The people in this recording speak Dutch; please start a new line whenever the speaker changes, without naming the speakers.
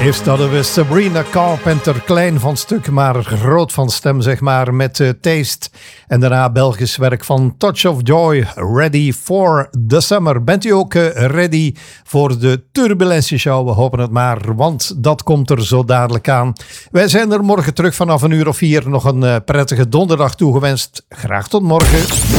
Eerst hadden we Sabrina Carpenter, klein van stuk, maar groot van stem, zeg maar, met Taste. En daarna Belgisch werk van Touch of Joy, Ready for the Summer. Bent u ook ready voor de Turbulentie Show? We hopen het maar, want dat komt er zo dadelijk aan. Wij zijn er morgen terug vanaf 4:00. Nog een prettige donderdag toegewenst. Graag tot morgen.